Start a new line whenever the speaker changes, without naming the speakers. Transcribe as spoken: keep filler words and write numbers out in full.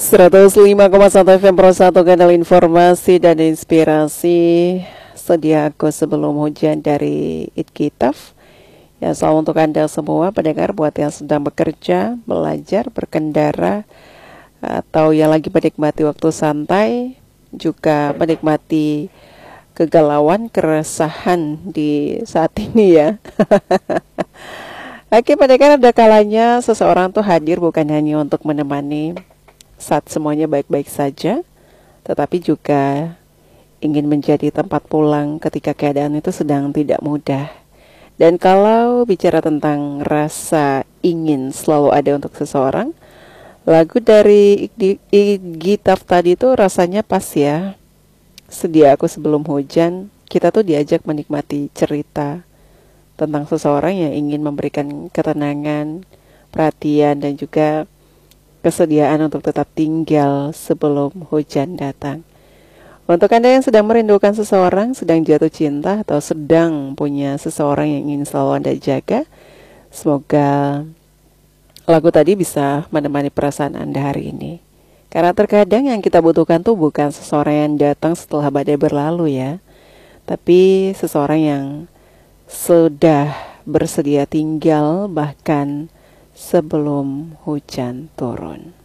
seratus lima koma satu F M Pro satu, kanal informasi dan inspirasi. Sedia aku sebelum hujan dari Itkitaf. Ya, salam untuk Anda semua pendengar, buat yang sedang bekerja, belajar, berkendara, atau yang lagi menikmati waktu santai, juga menikmati kegalauan, keresahan di saat ini ya. Oke pendengar, ada kalanya seseorang tuh hadir bukan hanya untuk menemani saat semuanya baik-baik saja, tetapi juga ingin menjadi tempat pulang ketika keadaan itu sedang tidak mudah. Dan kalau bicara tentang rasa ingin selalu ada untuk seseorang, lagu dari Itkitaf tadi itu rasanya pas ya. Sedia aku sebelum hujan, kita tuh diajak menikmati cerita tentang seseorang yang ingin memberikan ketenangan, perhatian, dan juga kesediaan untuk tetap tinggal sebelum hujan datang. Untuk Anda yang sedang merindukan seseorang, sedang jatuh cinta, atau sedang punya seseorang yang ingin selalu Anda jaga, semoga lagu tadi bisa menemani perasaan Anda hari ini. Karena terkadang yang kita butuhkan tuh bukan seseorang yang datang setelah badai berlalu ya, tapi seseorang yang sudah bersedia tinggal bahkan sebelum hujan turun.